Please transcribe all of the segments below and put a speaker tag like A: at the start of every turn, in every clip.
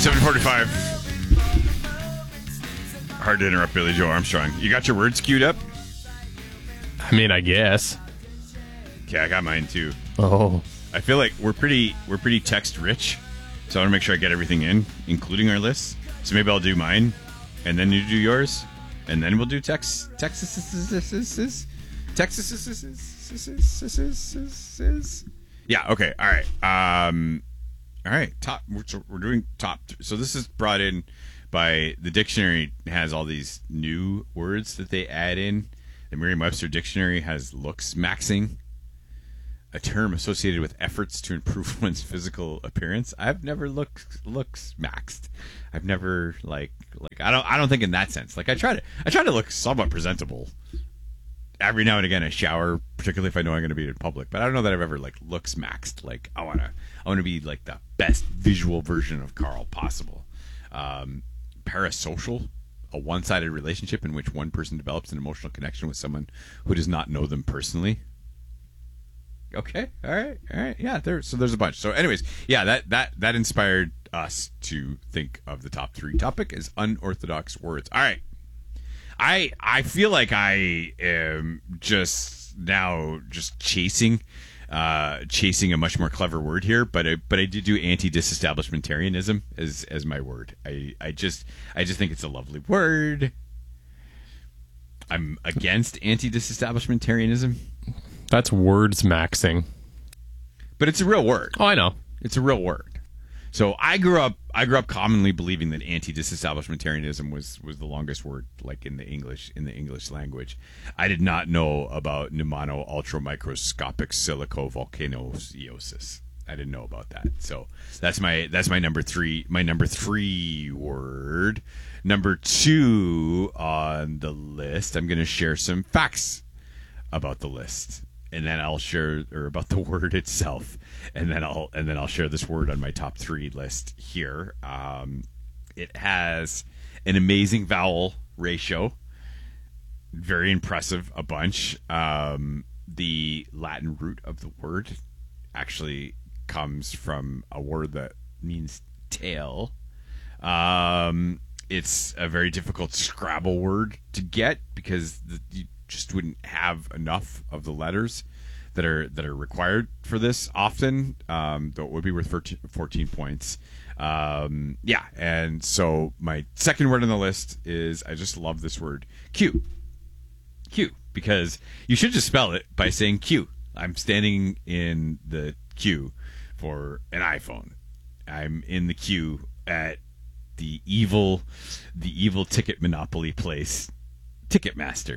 A: 7:45. Hard to interrupt Billy Joe Armstrong. You got your words queued up?
B: I mean, I guess.
A: Okay, I got mine too.
B: Oh.
A: I feel like we're pretty text rich, so I want to make sure I get everything in, including our lists. So maybe I'll do mine, and then you do yours, and then we'll do Texas. Yeah. Okay. All right. All right. Top. We're doing top. So this is brought in by the dictionary. Has all these new words that they add in. The Merriam-Webster dictionary has looks maxing, a term associated with efforts to improve one's physical appearance. I've never looks maxed. I've never like I don't think in that sense. Like I try to look somewhat presentable. Every now and again I shower, particularly if I know I'm going to be in public. But I don't know that I've ever like looks maxed. Like I want to be like the best visual version of Carl possible. Parasocial, a one-sided relationship in which one person develops an emotional connection with someone who does not know them personally. Okay. All right. Yeah. There's a bunch. So, anyways, yeah. That inspired us to think of the top 3 topic as unorthodox words. All right. I feel like I am just chasing a much more clever word here, but I did do anti-disestablishmentarianism as my word. I just think it's a lovely word. I'm against anti-disestablishmentarianism.
B: That's words maxing.
A: But it's a real word.
B: Oh, I know.
A: It's a real word. So I grew up commonly believing that anti-disestablishmentarianism was the longest word, like in the English language. I did not know about pneumono ultramicroscopic silicovolcanosis. I didn't know about that. So that's my number 3. My number 3 word. Number 2 on the list. I'm going to share some facts about the list. And then I'll share about the word itself, and then I'll share this word on my top 3 list here. It has an amazing vowel ratio, very impressive, a bunch. The Latin root of the word actually comes from a word that means tail. It's a very difficult Scrabble word to get because you just wouldn't have enough of the letters that are required for this often, though it would be worth 14 points. Yeah, and so my second word on the list is, I just love this word, Q. Q, because you should just spell it by saying Q. I'm standing in the queue for an iPhone. I'm in the queue at the evil ticket monopoly place, Ticketmaster.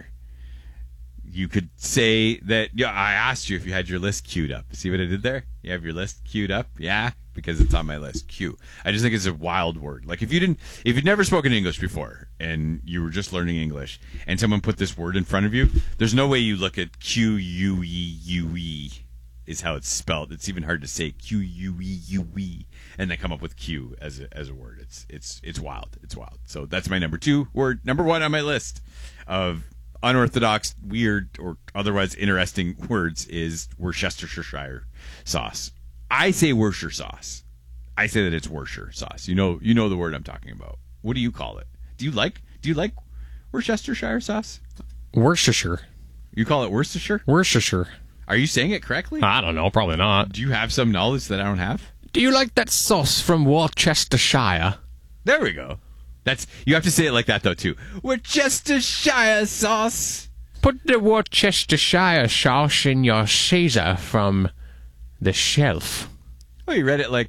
A: You could say that, yeah, I asked you if you had your list queued up. See what I did there? You have your list queued up? Yeah, because it's on my list. Q. I just think it's a wild word. Like if you'd never spoken English before and you were just learning English and someone put this word in front of you, there's no way you look at Q-U-E-U-E is how it's spelled. It's even hard to say Q-U-E-U-E and then come up with Q as a word. It's wild. It's wild. So that's my number 2 word. Number 1 on my list of unorthodox, weird, or otherwise interesting words is Worcestershire sauce. I say Worcestershire sauce. I say that it's Worcestershire sauce. You know the word I'm talking about. What do you call it? Do you like Worcestershire sauce?
B: Worcestershire.
A: You call it Worcestershire?
B: Worcestershire.
A: Are you saying it correctly?
B: I don't know. Probably not.
A: Do you have some knowledge that I don't have?
B: Do you like that sauce from Worcestershire?
A: There we go. You have to say it like that, though, too. Worcestershire sauce.
B: Put the Worcestershire sauce in your Caesar from the shelf.
A: Oh, you read it like...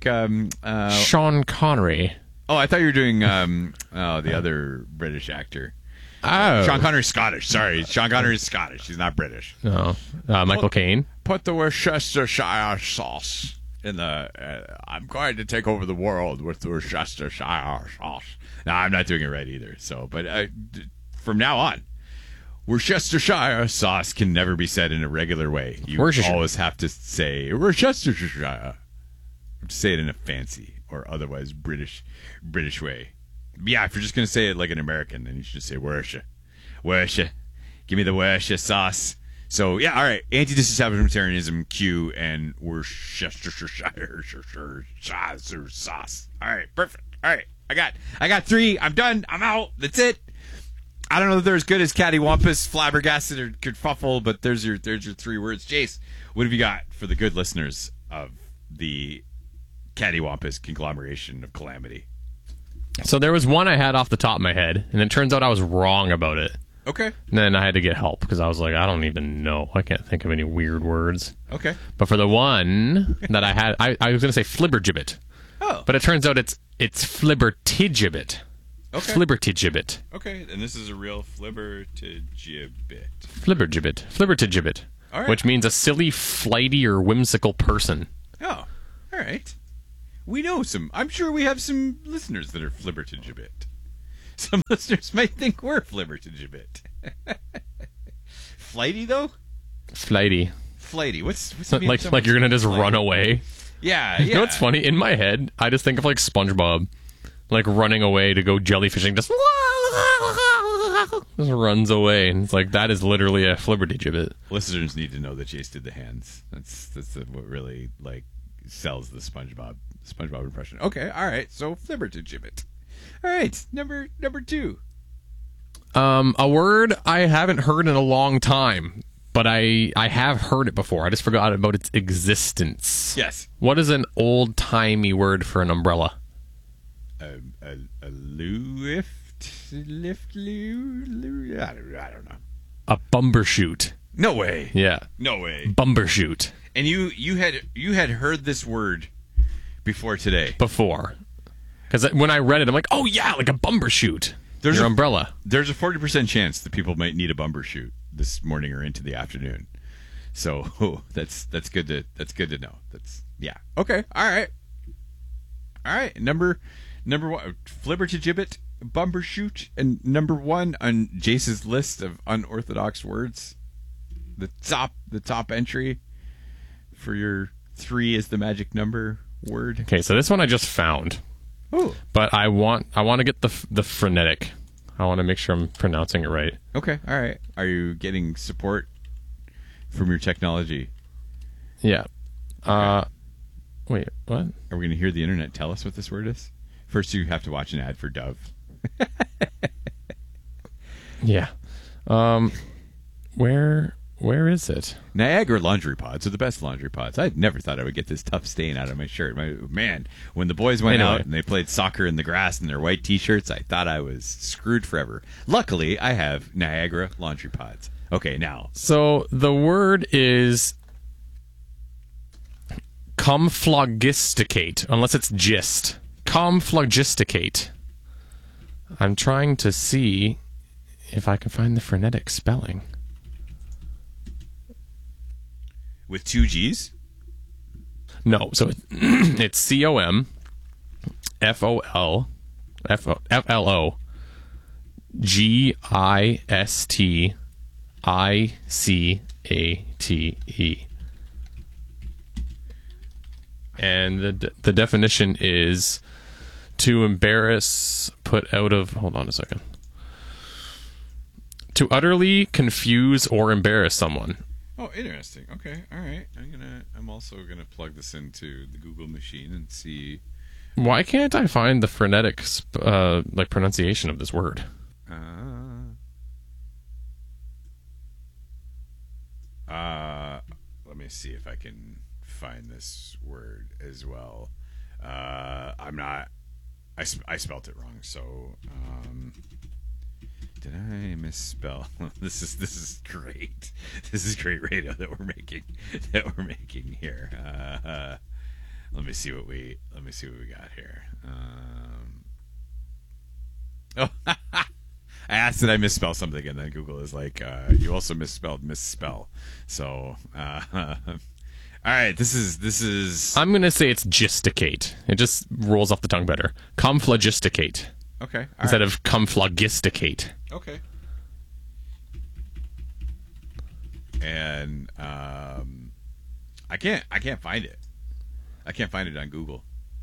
B: Sean Connery.
A: Oh, I thought you were doing the other British actor.
B: Oh.
A: Sean Connery's Scottish. Sorry, Sean Connery's Scottish. He's not British.
B: No. Michael Caine.
A: Put the Worcestershire sauce in the... I'm going to take over the world with the Worcestershire sauce. No, I'm not doing it right either. So, but from now on, Worcestershire sauce can never be said in a regular way. You always have to say Worcestershire. Say it in a fancy or otherwise British way. But yeah, if you're just going to say it like an American, then you should just say Worcestershire. Worcestershire. Give me the Worcestershire sauce. So, yeah, all right. Anti-disestablishmentarianism, Q, and Worcestershire sauce. All right, perfect. All right. I got 3. I'm done. I'm out. That's it. I don't know if they're as good as cattywampus, flabbergasted, or kerfuffle, but there's your 3 words. Jace, what have you got for the good listeners of the cattywampus conglomeration of calamity?
B: So there was one I had off the top of my head, and it turns out I was wrong about it.
A: Okay.
B: And then I had to get help because I was like, I don't even know. I can't think of any weird words.
A: Okay.
B: But for the one that I had, I was going to say flibbergibbet.
A: Oh.
B: But it turns out it's flibbertigibbet.
A: Okay.
B: Flibbertigibbet.
A: Okay, and this is a real flibbertigibbet.
B: Flibbertigibbet.
A: All right.
B: Which means a silly, flighty, or whimsical person.
A: Oh, all right. We know some. I'm sure we have some listeners that are flibbertigibbet. Some listeners might think we're flibbertigibbet. Flighty, though?
B: Flighty.
A: Flighty. What's the meaning
B: like you're going to just
A: flighty?
B: run away?
A: Yeah.
B: You know what's funny? In my head, I just think of like SpongeBob. Like running away to go jellyfishing, just runs away, and it's like that is literally a flibbertigibbet.
A: Listeners need to know that Jace did the hands. That's what really like sells the SpongeBob impression. Okay, all right. So flibbertigibbet. All right, number 2.
B: A word I haven't heard in a long time, but I have heard it before. I just forgot about its existence.
A: Yes.
B: What is an old timey word for an umbrella?
A: A lift, I don't know.
B: A bumbershoot.
A: No way.
B: Yeah.
A: No way.
B: Bumbershoot.
A: And you had heard this word before today.
B: Before. Because when I read it, I'm like, oh yeah, like a bumbershoot. Your umbrella.
A: There's a 40% chance that people might need a bumbershoot this morning or into the afternoon. So that's good to know. Yeah. Okay. All right. Number 1, flibbertigibbet, bumbershoot, and number 1 on Jace's list of unorthodox words. The top entry for your 3 is the magic number word.
B: Okay, so this one I just found.
A: Oh.
B: But I want to get the frenetic. I want to make sure I'm pronouncing it right.
A: Okay. All right. Are you getting support from your technology?
B: Yeah. Wait, what?
A: Are we going to hear the internet tell us what this word is? First, you have to watch an ad for Dove.
B: Yeah. Where is it?
A: Niagara laundry pods are the best laundry pods. I never thought I would get this tough stain out of my shirt. Man, when the boys went out and they played soccer in the grass in their white T-shirts, I thought I was screwed forever. Luckily, I have Niagara laundry pods. Okay, now.
B: So the word is conflogisticate, unless it's gist. Conflogisticate. I'm trying to see if I can find the frenetic spelling.
A: With 2 G's?
B: No, so it's COMFOLGISTICATE. And the definition is to embarrass, put out of... Hold on a second. To utterly confuse or embarrass someone.
A: Oh, interesting. Okay, all right. I'm also gonna plug this into the Google machine and see.
B: Why can't I find the frenetic pronunciation of this word?
A: Let me see if I can find this word as well. I'm not. I spelt it wrong. So, did I misspell? This is great. This is great radio that we're making here. Let me see what we got here. Oh, I asked did I misspell something, and then Google is like, you also misspelled misspell. So, all right, this is.
B: I'm gonna say it's gisticate. It just rolls off the tongue better. Conflogisticate.
A: Okay.
B: Instead of conflogisticate.
A: Okay. And I can't find it. I can't find it on Google.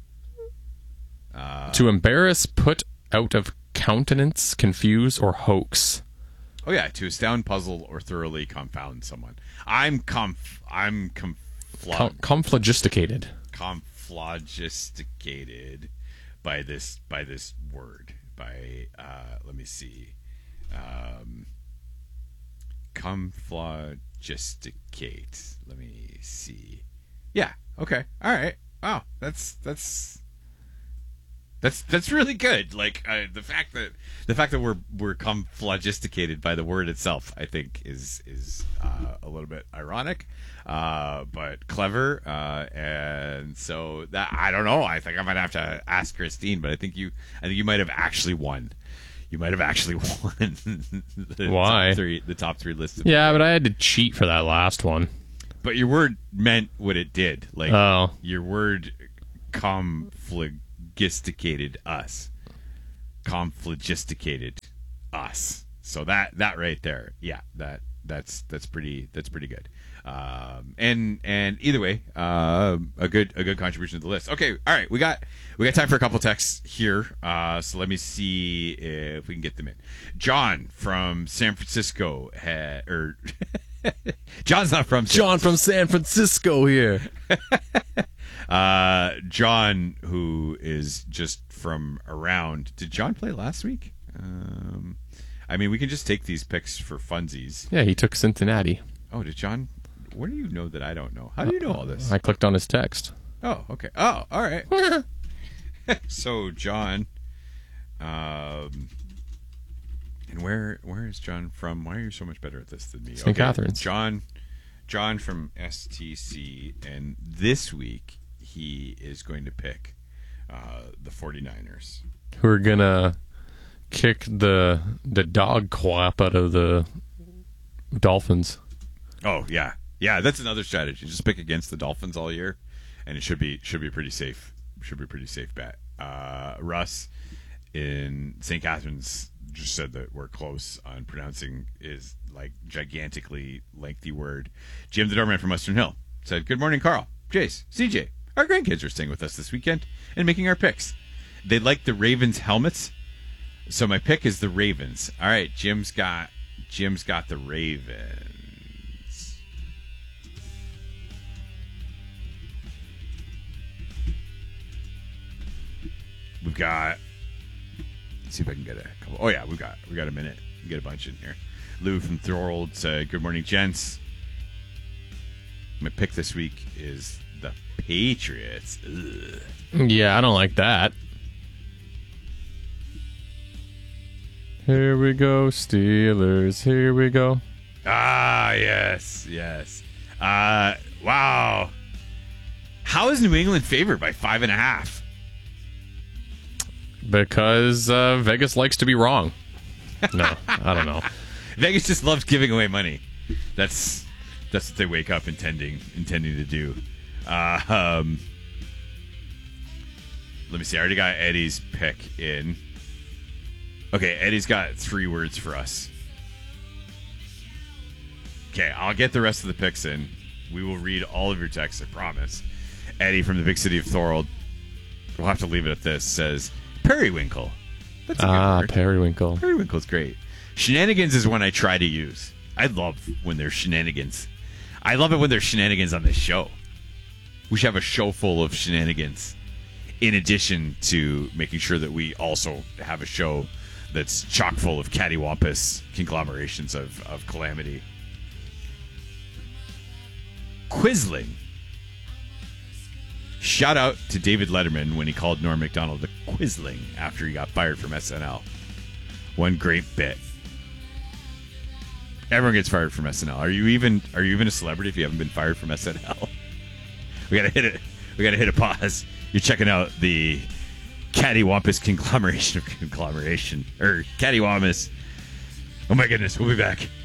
B: To embarrass, put out of countenance, confuse, or hoax.
A: Oh yeah, to astound, puzzle, or thoroughly confound someone. I'm conflogisticated.
B: Conflogisticated.
A: Conflogisticated by this word. By let me see. Conflogisticate. Let me see. Yeah. Okay. All right. Wow. That's really good. Like the fact that we're conflogisticated by the word itself, I think is a little bit ironic, but clever. And so that I don't know. I think I might have to ask Christine, but I think you might have actually won. You might have actually won.
B: Why?
A: The top three listed.
B: Yeah, but I had to cheat for that last one.
A: But your word meant what it did. Like your word conflogisticated us. Conflogisticated us. So that right there, yeah, that's pretty good. And either way, a good contribution to the list. Okay, all right, we got time for a couple texts here. So let me see if we can get them in. John from San Francisco John's not from
B: John from San Francisco here.
A: John, who is just from around. Did John play last week? I mean, we can just take these picks for funsies.
B: Yeah, he took Cincinnati.
A: Oh, did John? What do you know that I don't know? How do you know all this?
B: I clicked on his text.
A: Oh, okay. Oh, all right. So, John, and where is John from? Why are you so much better at this than me?
B: St. Catharines.
A: John from STC, and this week he is going to pick the 49ers.
B: Who are going to kick the dog crap out of the Dolphins.
A: Oh, yeah. Yeah, that's another strategy. Just pick against the Dolphins all year, and it should be pretty safe. Should be a pretty safe bet. Russ in St. Catharines just said that we're close on pronouncing is like gigantically lengthy word. Jim the doorman from Western Hill said, "Good morning, Carl, Jace, CJ. Our grandkids are staying with us this weekend and making our picks. They like the Ravens helmets, so my pick is the Ravens." All right, Jim's got the Ravens. We've got. Let's see if I can get a couple. Oh yeah, we got a minute. We get a bunch in here. Lou from Thorold said, "Good morning, gents. My pick this week is the Patriots." Ugh.
B: Yeah, I don't like that. Here we go, Steelers. Here we go.
A: Ah, yes. Wow. How is New England favored by 5.5?
B: Because Vegas likes to be wrong. No, I don't know.
A: Vegas just loves giving away money. That's what they wake up intending to do. Let me see. I already got Eddie's pick in. Okay, Eddie's got 3 words for us. Okay, I'll get the rest of the picks in. We will read all of your texts, I promise. Eddie from the big city of Thorold, we'll have to leave it at this, says, Periwinkle. That's a good word.
B: Periwinkle.
A: Periwinkle's great. Shenanigans is one I try to use. I love when there's shenanigans. I love it when there's shenanigans on this show. We should have a show full of shenanigans, in addition to making sure that we also have a show that's chock full of cattywampus conglomerations of calamity. Quisling. Shout out to David Letterman when he called Norm Macdonald the Quisling after he got fired from SNL. One great bit. Everyone gets fired from SNL. Are you even a celebrity if you haven't been fired from SNL? We gotta hit it. We gotta hit a pause. You're checking out the cattywampus conglomeration or cattywampus. Oh my goodness, we'll be back.